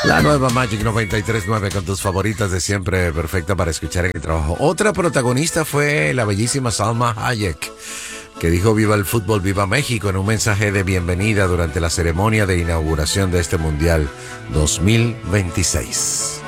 La nueva Magic 93.9 con tus favoritas de siempre, perfecta para escuchar en el trabajo. Otra protagonista fue la bellísima Salma Hayek, que dijo viva el fútbol, viva México en un mensaje de bienvenida durante la ceremonia de inauguración de este Mundial 2026.